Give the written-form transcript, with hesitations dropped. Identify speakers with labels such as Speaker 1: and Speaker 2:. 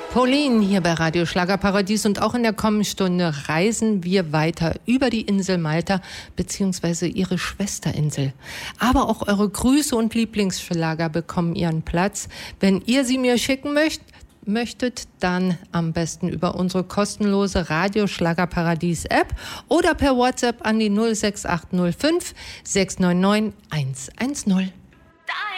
Speaker 1: Pauline hier bei Radio Schlagerparadies und auch in der kommenden Stunde reisen wir weiter über die Insel Malta bzw. ihre Schwesterinsel. Aber auch eure Grüße und Lieblingsschlager bekommen ihren Platz. Wenn ihr sie mir schicken möchtet, dann am besten über unsere kostenlose Radio Schlagerparadies App oder per WhatsApp an die 06805 699 110.